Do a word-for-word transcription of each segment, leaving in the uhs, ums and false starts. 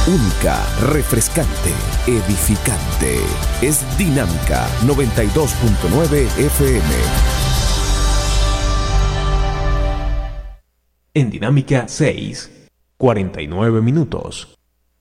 Única, refrescante, edificante. Es Dinámica noventa y dos punto nueve F M. En Dinámica seis, cuarenta y nueve minutos.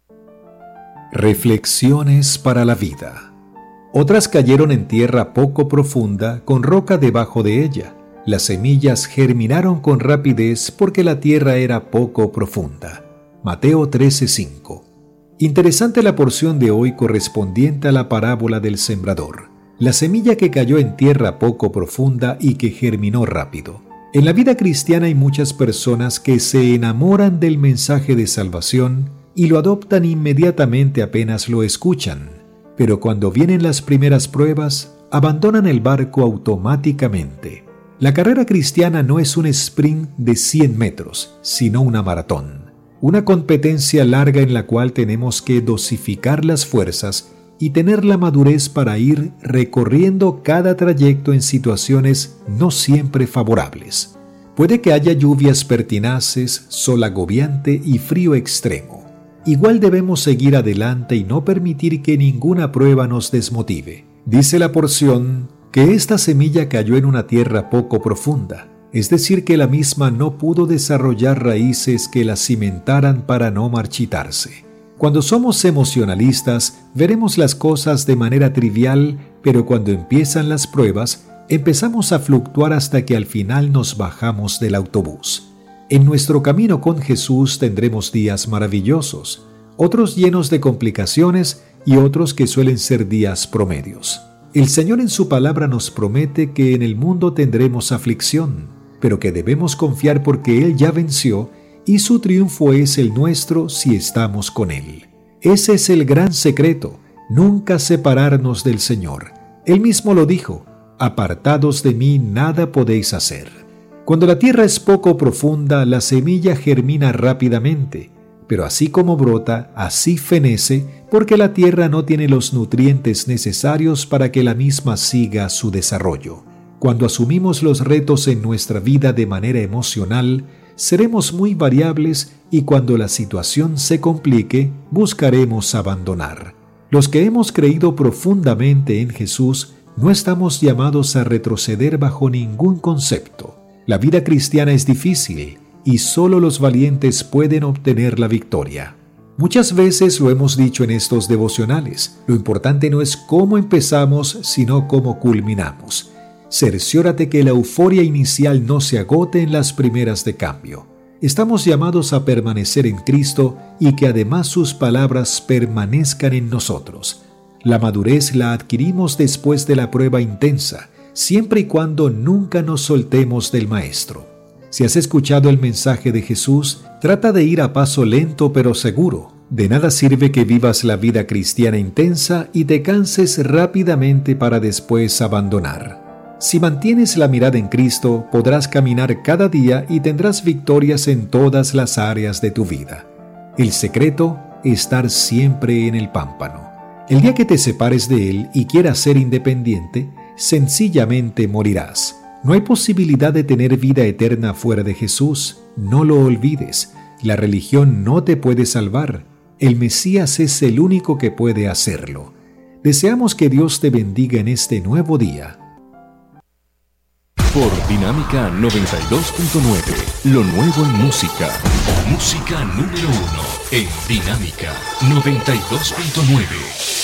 Reflexiones para la vida. Otras cayeron en tierra poco profunda, con roca debajo de ella. Las semillas germinaron con rapidez porque la tierra era poco profunda. Mateo trece cinco. Interesante la porción de hoy correspondiente a la parábola del sembrador. La semilla que cayó en tierra poco profunda y que germinó rápido. En la vida cristiana hay muchas personas que se enamoran del mensaje de salvación y lo adoptan inmediatamente apenas lo escuchan. Pero cuando vienen las primeras pruebas, abandonan el barco automáticamente. La carrera cristiana no es un sprint de cien metros, sino una maratón. Una competencia larga en la cual tenemos que dosificar las fuerzas y tener la madurez para ir recorriendo cada trayecto en situaciones no siempre favorables. Puede que haya lluvias pertinaces, sol agobiante y frío extremo. Igual debemos seguir adelante y no permitir que ninguna prueba nos desmotive. Dice la porción que esta semilla cayó en una tierra poco profunda. Es decir, que la misma no pudo desarrollar raíces que la cimentaran para no marchitarse. Cuando somos emocionalistas, veremos las cosas de manera trivial, pero cuando empiezan las pruebas, empezamos a fluctuar hasta que al final nos bajamos del autobús. En nuestro camino con Jesús tendremos días maravillosos, otros llenos de complicaciones y otros que suelen ser días promedios. El Señor en su palabra nos promete que en el mundo tendremos aflicción, pero que debemos confiar porque Él ya venció y su triunfo es el nuestro si estamos con Él. Ese es el gran secreto, nunca separarnos del Señor. Él mismo lo dijo, apartados de mí nada podéis hacer. Cuando la tierra es poco profunda, la semilla germina rápidamente, pero así como brota, así fenece, porque la tierra no tiene los nutrientes necesarios para que la misma siga su desarrollo. Cuando asumimos los retos en nuestra vida de manera emocional, seremos muy variables y cuando la situación se complique, buscaremos abandonar. Los que hemos creído profundamente en Jesús, no estamos llamados a retroceder bajo ningún concepto. La vida cristiana es difícil y solo los valientes pueden obtener la victoria. Muchas veces lo hemos dicho en estos devocionales, lo importante no es cómo empezamos, sino cómo culminamos. Cerciórate que la euforia inicial no se agote en las primeras de cambio. Estamos llamados a permanecer en Cristo y que además sus palabras permanezcan en nosotros. La madurez la adquirimos después de la prueba intensa, siempre y cuando nunca nos soltemos del Maestro. Si has escuchado el mensaje de Jesús, trata de ir a paso lento pero seguro. De nada sirve que vivas la vida cristiana intensa y te canses rápidamente para después abandonar. Si mantienes la mirada en Cristo, podrás caminar cada día y tendrás victorias en todas las áreas de tu vida. El secreto, estar siempre en el pámpano. El día que te separes de Él y quieras ser independiente, sencillamente morirás. No hay posibilidad de tener vida eterna fuera de Jesús. No lo olvides. La religión no te puede salvar. El Mesías es el único que puede hacerlo. Deseamos que Dios te bendiga en este nuevo día. Por Dinámica noventa y dos punto nueve, lo nuevo en música. Música número uno en Dinámica noventa y dos punto nueve.